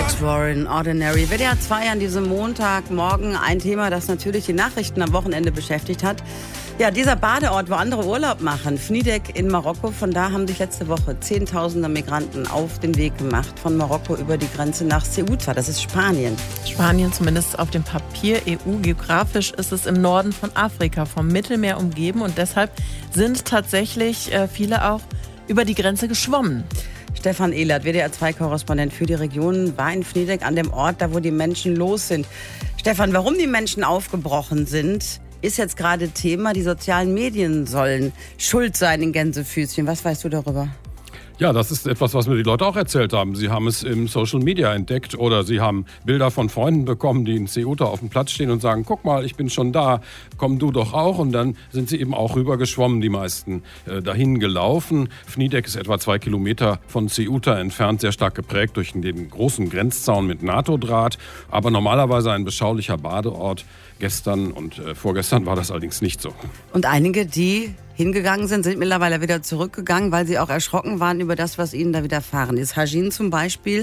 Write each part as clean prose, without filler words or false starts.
Extraordinary. WDR 2 an diesem Montagmorgen ein Thema, das natürlich die Nachrichten am Wochenende beschäftigt hat. Ja, dieser Badeort, wo andere Urlaub machen, Fnidek in Marokko, von da haben sich letzte Woche Zehntausende Migranten auf den Weg gemacht, von Marokko über die Grenze nach Ceuta, das ist Spanien. Spanien zumindest auf dem Papier, EU, geografisch ist es im Norden von Afrika, vom Mittelmeer umgeben und deshalb sind tatsächlich viele auch über die Grenze geschwommen. Stefan Ehlert, WDR-2-Korrespondent für die Region, war in Fnidek an dem Ort, da wo die Menschen los sind. Stefan, warum die Menschen aufgebrochen sind, ist jetzt gerade Thema. Die sozialen Medien sollen schuld sein in Gänsefüßchen. Was weißt du darüber? Ja, das ist etwas, was mir die Leute auch erzählt haben. Sie haben es im Social Media entdeckt oder sie haben Bilder von Freunden bekommen, die in Ceuta auf dem Platz stehen und sagen, guck mal, ich bin schon da, komm du doch auch. Und dann sind sie eben auch rübergeschwommen, die meisten dahin gelaufen. Fnidek ist etwa 2 Kilometer von Ceuta entfernt, sehr stark geprägt durch den großen Grenzzaun mit NATO-Draht. Aber normalerweise ein beschaulicher Badeort. Gestern und vorgestern war das allerdings nicht so. Und einige, die hingegangen sind mittlerweile wieder zurückgegangen, weil sie auch erschrocken waren über das, was ihnen da widerfahren ist. Hajin zum Beispiel.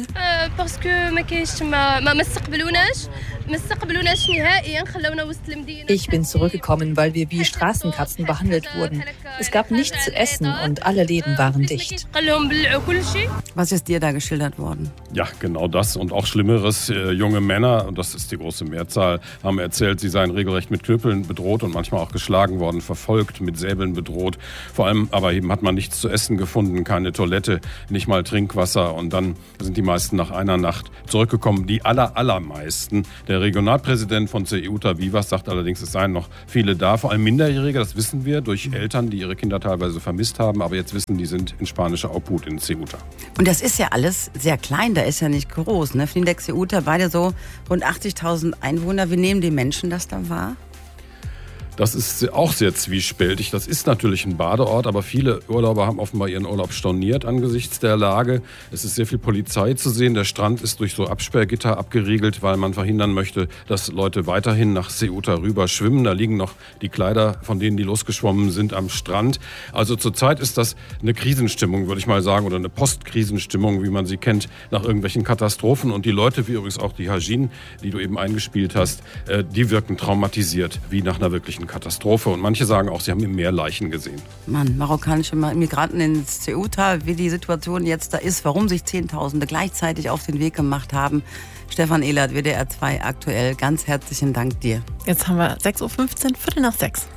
Ich bin zurückgekommen, weil wir wie Straßenkatzen behandelt wurden. Es gab nichts zu essen und alle Läden waren dicht. Was ist dir da geschildert worden? Ja, genau das und auch Schlimmeres. Junge Männer, und das ist die große Mehrzahl, haben erzählt, sie seien regelrecht mit Knüppeln bedroht und manchmal auch geschlagen worden, verfolgt, mit Säbeln bedroht. Vor allem aber eben hat man nichts zu essen gefunden, keine Toilette, nicht mal Trinkwasser. Und dann sind die meisten nach einer Nacht zurückgekommen. Die allermeisten. Der Regionalpräsident von Ceuta Vivas sagt allerdings, es seien noch viele da, vor allem Minderjährige, das wissen wir, durch Eltern, die ihre Kinder teilweise vermisst haben. Aber jetzt wissen, die sind in spanischer Obhut in Ceuta. Und das ist ja alles sehr klein, da ist ja nicht groß. Ne? Fnidek, Ceuta, beide so rund 80.000 Einwohner. Wie nehmen die Menschen das da wahr? Das ist auch sehr zwiespältig. Das ist natürlich ein Badeort, aber viele Urlauber haben offenbar ihren Urlaub storniert angesichts der Lage. Es ist sehr viel Polizei zu sehen. Der Strand ist durch so Absperrgitter abgeriegelt, weil man verhindern möchte, dass Leute weiterhin nach Ceuta rüber schwimmen. Da liegen noch die Kleider von denen, die losgeschwommen sind, am Strand. Also zurzeit ist das eine Krisenstimmung, würde ich mal sagen, oder eine Postkrisenstimmung, wie man sie kennt, nach irgendwelchen Katastrophen. Und die Leute, wie übrigens auch die Hajin, die du eben eingespielt hast, die wirken traumatisiert, wie nach einer wirklichen Katastrophe. Und manche sagen auch, sie haben mehr Leichen gesehen. Mann, marokkanische Migranten in Ceuta, wie die Situation jetzt da ist, warum sich Zehntausende gleichzeitig auf den Weg gemacht haben. Stefan Ehlert, WDR 2 aktuell, ganz herzlichen Dank dir. Jetzt haben wir 6.15 Uhr, 5:45.